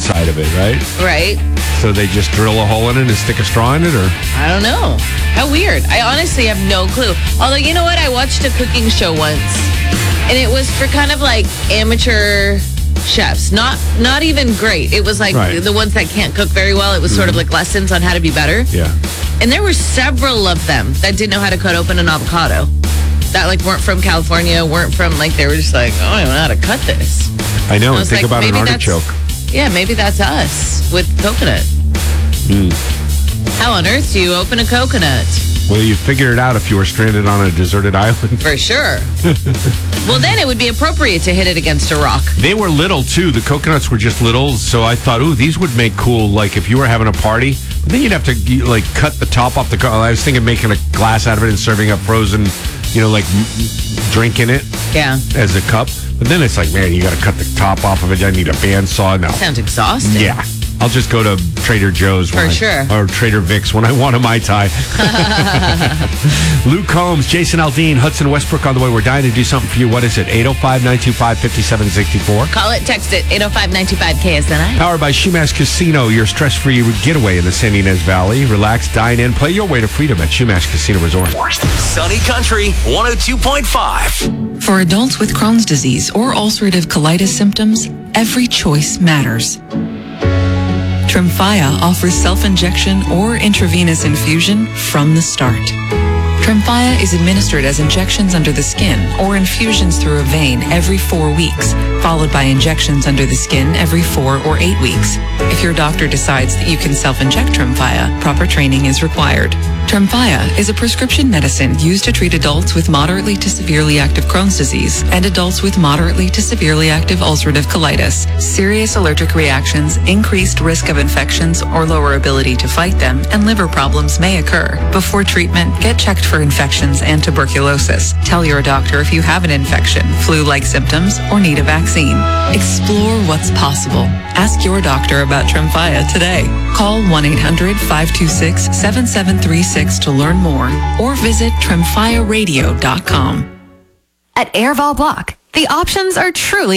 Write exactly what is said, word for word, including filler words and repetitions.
inside of it, right? Right. So they just drill a hole in it and stick a straw in it, or? I don't know. How weird. I honestly have no clue. Although, you know what? I watched a cooking show once, and it was for kind of like amateur chefs. Not not even great. It was like Right. the ones that can't cook very well. It was sort of like lessons on how to be better. Yeah. And there were several of them that didn't know how to cut open an avocado. That like weren't from California, weren't from like, they were just like, oh, I don't know how to cut this. I know. I And was think like, about an maybe that's- artichoke. Yeah, maybe that's us with coconut. Mm. How on earth do you open a coconut? Well, you figure it out if you were stranded on a deserted island. For sure. Well, then it would be appropriate to hit it against a rock. They were little, too. The coconuts were just little, so I thought, ooh, these would make cool, like, if you were having a party. But then you'd have to, you, like, cut the top off the... Co- I was thinking making a glass out of it and serving up frozen, you know, like, m- drinking it Yeah. as a cup. But then it's like, man, you got to cut the top off of it. I need a bandsaw now. Sounds exhausting. Yeah. I'll just go to Trader Joe's. For when I- sure. Or Trader Vic's when I want a Mai Tai. Luke Combs, Jason Aldean, Hudson Westbrook on the way. We're dying to do something for you. What is it? eight oh five, nine two five, five seven six four. Call it, text it, eight oh five, nine two five, K S N I. Powered by Shumash Casino, your stress-free getaway in the San Ynez Valley. Relax, dine in, play your way to freedom at Shumash Casino Resort. Sunny Country one oh two point five. For adults with Crohn's disease or ulcerative colitis symptoms, every choice matters. Tremfya offers self-injection or intravenous infusion from the start. Tremfya is administered as injections under the skin or infusions through a vein every four weeks, followed by injections under the skin every four or eight weeks. If your doctor decides that you can self-inject Tremfya, proper training is required. Tremfya is a prescription medicine used to treat adults with moderately to severely active Crohn's disease and adults with moderately to severely active ulcerative colitis. Serious allergic reactions, increased risk of infections or lower ability to fight them, and liver problems may occur. Before treatment, get checked for infections and tuberculosis. Tell your doctor if you have an infection, flu-like symptoms, or need a vaccine. Explore what's possible. Ask your doctor about Tremfya today. Call one eight hundred, five two six, seven seven three six to learn more or visit tremfya radio dot com. At Airval Block, the options are truly